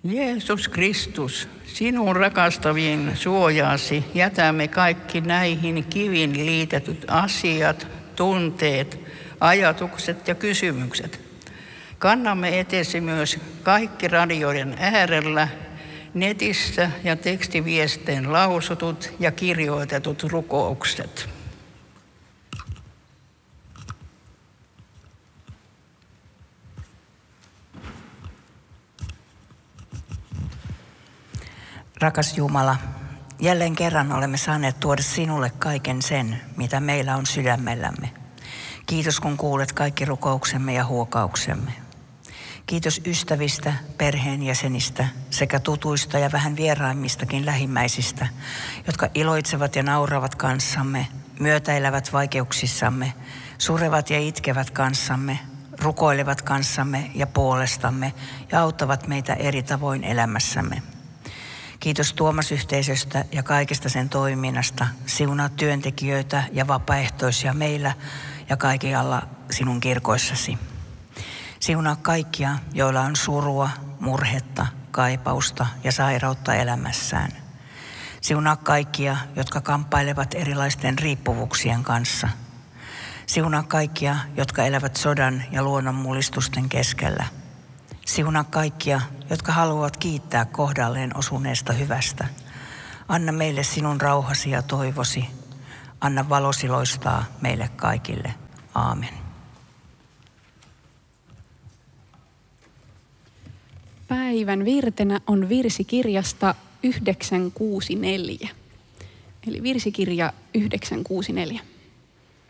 Jeesus Kristus, sinun rakastaviin suojaasi jätämme kaikki näihin kivin liitetyt asiat, tunteet, ajatukset ja kysymykset. Kannamme etesi myös kaikki radioiden äärellä, netissä ja tekstiviestein lausutut ja kirjoitetut rukoukset. Rakas Jumala, jälleen kerran olemme saaneet tuoda sinulle kaiken sen, mitä meillä on sydämellämme. Kiitos, kun kuulet kaikki rukouksemme ja huokauksemme. Kiitos ystävistä, perheenjäsenistä sekä tutuista ja vähän vieraimmistakin lähimmäisistä, jotka iloitsevat ja nauravat kanssamme, myötäilevät vaikeuksissamme, surevat ja itkevät kanssamme, rukoilevat kanssamme ja puolestamme ja auttavat meitä eri tavoin elämässämme. Kiitos Tuomas-yhteisöstä ja kaikesta sen toiminnasta. Siunaa työntekijöitä ja vapaaehtoisia meillä ja kaikkialla sinun kirkoissasi. Siunaa kaikkia, joilla on surua, murhetta, kaipausta ja sairautta elämässään. Siunaa kaikkia, jotka kamppailevat erilaisten riippuvuuksien kanssa. Siunaa kaikkia, jotka elävät sodan ja luonnonmullistusten keskellä. Siunaa kaikkia, jotka haluavat kiittää kohdalleen osuneesta hyvästä. Anna meille sinun rauhasi ja toivosi. Anna valosi loistaa meille kaikille. Aamen. Päivän virtenä on virsikirjasta 964. Eli virsikirja 964.